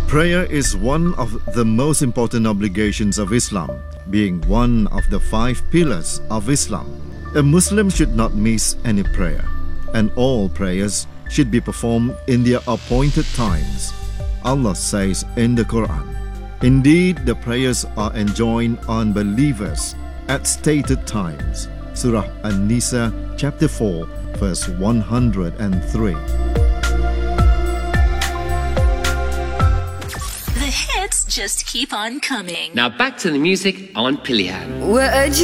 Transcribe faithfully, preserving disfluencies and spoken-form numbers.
Prayer is one of the most important obligations of Islam, being one of the five pillars of Islam. A Muslim should not miss any prayer, and all prayers should be performed in their appointed times. Allah says in the Quran, "Indeed, the prayers are enjoined on believers at stated times." Surah An-Nisa, chapter four, verse one hundred three. The hits just keep on coming. Now back to the music on Pilihan.